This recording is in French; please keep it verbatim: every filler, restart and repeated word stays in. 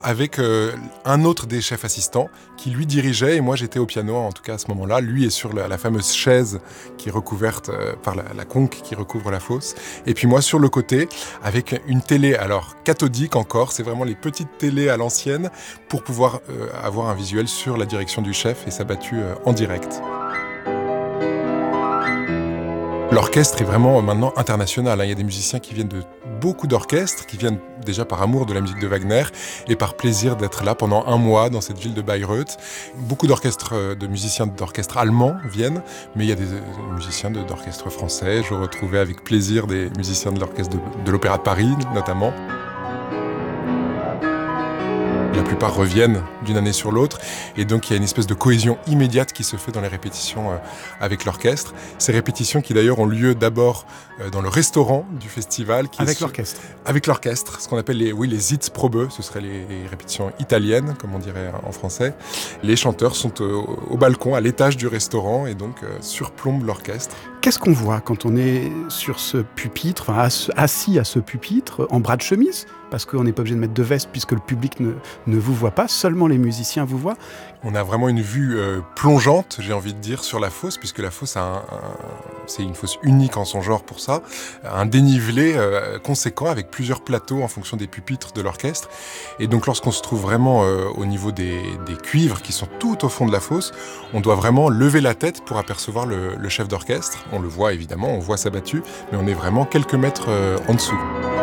avec euh, un autre des chefs assistants qui lui dirigeait, et moi j'étais au piano en tout cas à ce moment-là. Lui est sur la, la fameuse chaise qui est recouverte euh, par la, la conque qui recouvre la fosse, et puis moi sur le côté avec une télé, alors cathodique encore, c'est vraiment les petites télés à l'ancienne pour pouvoir euh, avoir un visuel sur la direction du chef et sa battue euh, en direct. L'orchestre est vraiment maintenant international. Il y a des musiciens qui viennent de beaucoup d'orchestres, qui viennent déjà par amour de la musique de Wagner et par plaisir d'être là pendant un mois dans cette ville de Bayreuth. Beaucoup d'orchestres, de musiciens d'orchestres allemands viennent, mais il y a des musiciens d'orchestres français. Je retrouvais avec plaisir des musiciens de l'orchestre de, de l'Opéra de Paris, notamment. La plupart reviennent d'une année sur l'autre, et donc il y a une espèce de cohésion immédiate qui se fait dans les répétitions euh, avec l'orchestre. Ces répétitions qui d'ailleurs ont lieu d'abord euh, dans le restaurant du festival. Qui avec est l'orchestre Avec l'orchestre, ce qu'on appelle les, oui, les Sitzprobe, ce seraient les, les répétitions italiennes, comme on dirait en français. Les chanteurs sont euh, au balcon, à l'étage du restaurant, et donc euh, surplombent l'orchestre. Qu'est-ce qu'on voit quand on est sur ce pupitre, enfin assis à ce pupitre, en bras de chemise? Parce qu'on n'est pas obligé de mettre de veste puisque le public ne, ne vous voit pas, seulement les musiciens vous voient. On a vraiment une vue euh, plongeante, j'ai envie de dire, sur la fosse, puisque la fosse a un, un, c'est une fosse unique en son genre pour ça, un dénivelé euh, conséquent avec plusieurs plateaux en fonction des pupitres de l'orchestre. Et donc lorsqu'on se trouve vraiment euh, au niveau des, des cuivres qui sont tout au fond de la fosse, on doit vraiment lever la tête pour apercevoir le, le chef d'orchestre. On le voit évidemment, on voit sa battue, mais on est vraiment quelques mètres euh, en dessous.